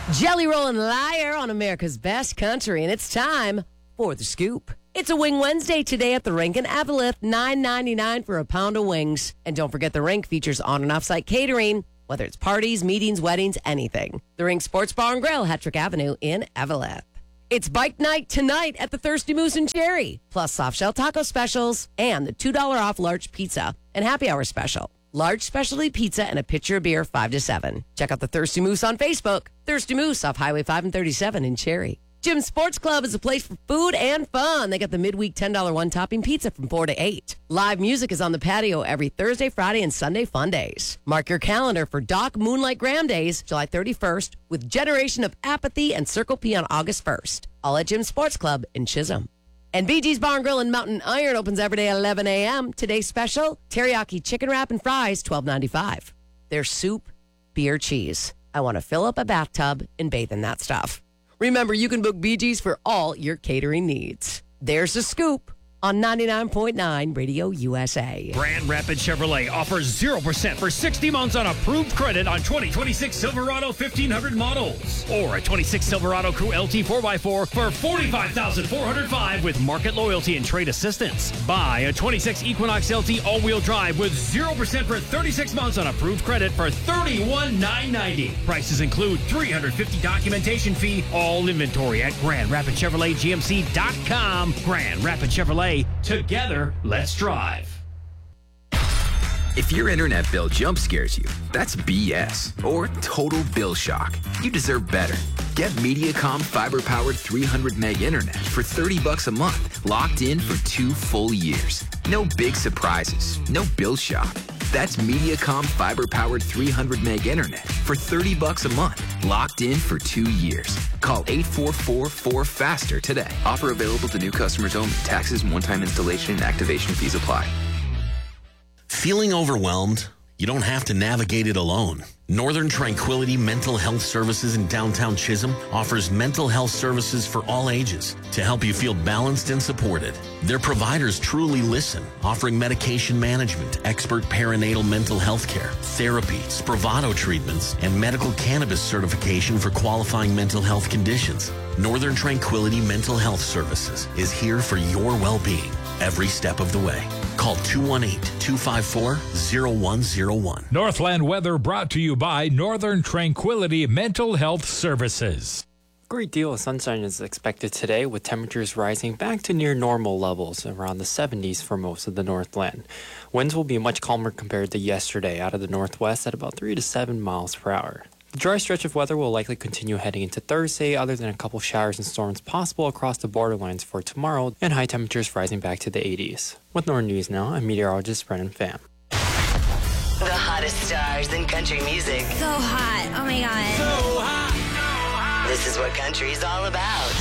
Jelly Roll and Liar on America's Best Country, and it's time for The Scoop. It's a Wing Wednesday today at the rink in Eveleth, $9.99 for a pound of wings. And don't forget the rink features on- and off-site catering, whether it's parties, meetings, weddings, anything. The Rink Sports Bar and Grill, Hattrick Avenue in Eveleth. It's bike night tonight at the Thirsty Moose in Cherry, plus soft shell taco specials and the $2 off large pizza and happy hour special. Large specialty pizza and a pitcher of beer 5 to 7. Check out the Thirsty Moose on Facebook. Thirsty Moose off Highway 5 and 37 in Cherry. Jim Sports Club is a place for food and fun. They got the midweek $10 one-topping pizza from 4 to 8. Live music is on the patio every Thursday, Friday, and Sunday fun days. Mark your calendar for Doc Moonlight Graham Days, July 31st, with Generation of Apathy and Circle P on August 1st. All at Jim Sports Club in Chisholm. And BG's Bar and Grill in Mountain Iron opens every day at 11 a.m. Today's special, teriyaki chicken wrap and fries, $12.95. There's soup, beer, cheese. I want to fill up a bathtub and bathe in that stuff. Remember, you can book BG's for all your catering needs. There's The Scoop on 99.9 Radio USA. Grand Rapids Chevrolet offers 0% for 60 months on approved credit on 2026 Silverado 1500 models. Or a 26 Silverado Crew LT 4x4 for $45,405 with market loyalty and trade assistance. Buy a 26 Equinox LT all-wheel drive with 0% for 36 months on approved credit for $31,990. Prices include $350 documentation fee, all inventory at GrandRapidChevroletGMC.com. Grand Rapids Chevrolet. Together, let's drive. If your internet bill jump scares you, that's BS or total bill shock. You deserve better. Get Mediacom fiber-powered 300 meg internet for $30 a month, locked in for 2 full years. No big surprises, no bill shock. That's Mediacom fiber-powered 300 meg internet for $30 a month, locked in for 2 years. Call 844-4FASTER today. Offer available to new customers only. Taxes and one-time installation and activation fees apply. Feeling overwhelmed? You don't have to navigate it alone. Northern Tranquility Mental Health Services in downtown Chisholm offers mental health services for all ages to help you feel balanced and supported. Their providers truly listen, offering medication management, expert perinatal mental health care, therapy, Spravato treatments, and medical cannabis certification for qualifying mental health conditions. Northern Tranquility Mental Health Services is here for your well-being every step of the way. Call 218-254-0101. Northland weather brought to you by Northern Tranquility Mental Health Services. A great deal of sunshine is expected today, with temperatures rising back to near normal levels, around the 70s for most of the Northland. Winds will be much calmer compared to yesterday out of the northwest at about 3 to 7 miles per hour. The dry stretch of weather will likely continue heading into Thursday, other than a couple showers and storms possible across the borderlines for tomorrow, and high temperatures rising back to the 80s. With Northern News Now, I'm meteorologist Brennan Pham. The hottest stars in country music. So hot. Oh my God. This is what country's all about.